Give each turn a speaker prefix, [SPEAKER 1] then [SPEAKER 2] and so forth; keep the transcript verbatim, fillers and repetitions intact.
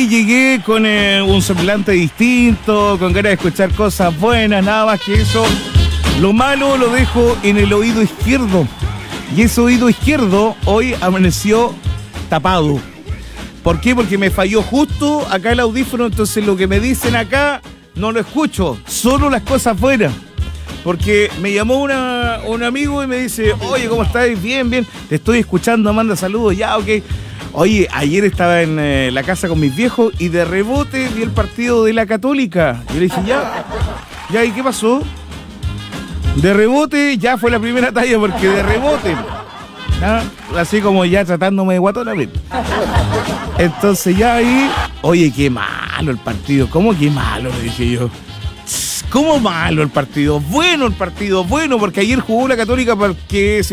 [SPEAKER 1] llegué con eh, un semblante distinto, con ganas de escuchar cosas buenas, nada más que eso. Lo malo lo dejo en el oído izquierdo. Y ese oído izquierdo hoy amaneció tapado. ¿Por qué? Porque me falló justo acá el audífono, entonces lo que me dicen acá no lo escucho, solo las cosas buenas. Porque me llamó una, un amigo y me dice, oye, ¿cómo estás? Bien, bien, te estoy escuchando, manda saludos, ya, ok. Oye, ayer estaba en eh, la casa con mis viejos y de rebote vi el partido de la Católica. Y le dije, ya, ya, ¿y qué pasó? De rebote, ya fue la primera talla, porque de rebote, ¿ah? Así como ya tratándome de guatona. Entonces ya ahí, oye, qué malo el partido, ¿cómo qué malo? Le dije yo. ¿Cómo malo el partido? Bueno el partido, bueno, porque ayer jugó la Católica porque